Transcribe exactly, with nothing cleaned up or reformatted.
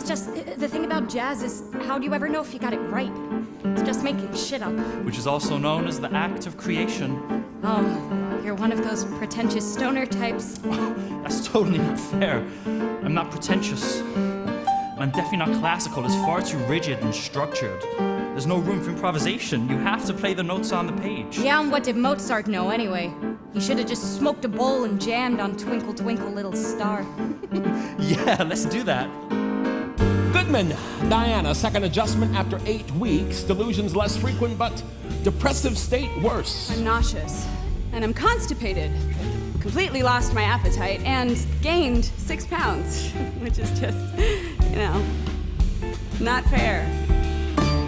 it's just, the thing about jazz is, how do you ever know if you got it right? It's just making shit up. Which is also known as the act of creation. Oh, you're one of those pretentious stoner types. That's totally not fair. I'm not pretentious. And I'm definitely not classical. It's far too rigid and structured. There's no room for improvisation. You have to play the notes on the page. Yeah, and what did Mozart know anyway? He should have just smoked a bowl and jammed on Twinkle Twinkle Little Star. Yeah, let's do that. Goodman, Diana, second adjustment after eight weeks. Delusions less frequent, but depressive state worse. I'm nauseous, and I'm constipated. Completely lost my appetite and gained six pounds, which is just, you know, not fair.